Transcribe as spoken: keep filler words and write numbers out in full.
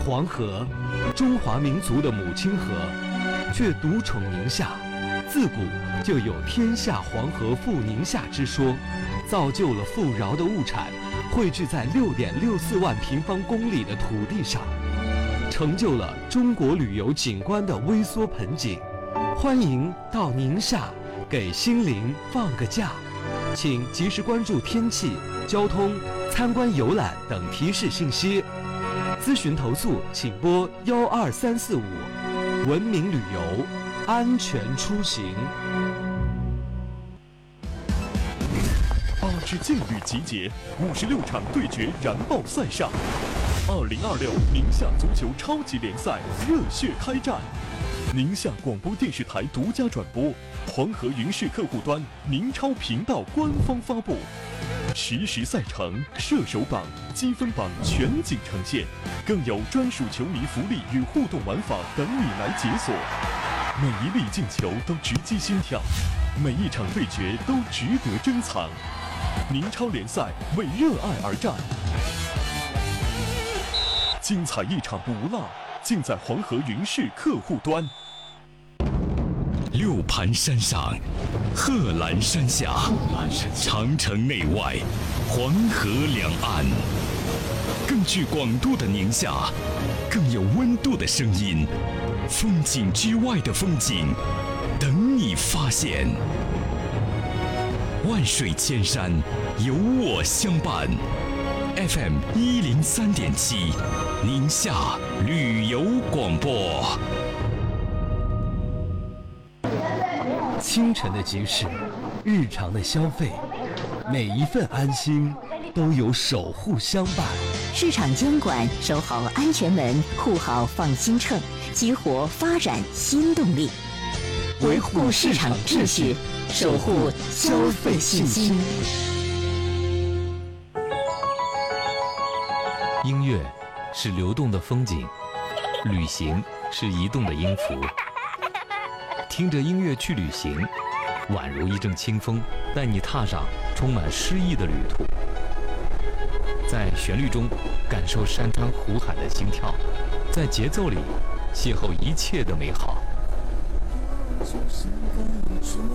黄河，中华民族的母亲河，却独宠宁夏。自古就有天下黄河赴宁夏之说，造就了富饶的物产汇聚在六点六四万平方公里的土地上，成就了中国旅游景观的微缩盆景。欢迎到宁夏给心灵放个假，请及时关注天气、交通、参观游览等提示信息。咨询投诉请拨幺二三四五。文明旅游，安全出行。 八支劲旅集结，五十六场对决燃爆赛上。二零二六宁夏足球超级联赛热血开战，宁夏广播电视台独家转播，黄河云视客户端、宁超频道官方发布。实时赛程、射手榜、积分榜全景呈现，更有专属球迷福利与互动玩法等你来解锁。每一粒进球都直击心跳，每一场对决都值得珍藏。宁超联赛为热爱而战，精彩一场不落，尽在黄河云视客户端。 六盘山上，贺兰山下，长城内外，黄河两岸，更具广度的宁夏，更有温度的声音，风景之外的风景，等你发现。万水千山，有我相伴。F M 一零三点七，宁夏旅游广播。 清晨的集市，日常的消费，每一份安心都有守护相伴。 市场监管，守好安全门，护好放心秤，激活发展新动力，维护市场秩序，守护消费信心。 音乐是流动的风景，旅行是移动的音符。听着音乐去旅行，宛如一阵清风，带你踏上充满诗意的旅途。在旋律中感受山川湖海的心跳，在节奏里邂逅一切的美好。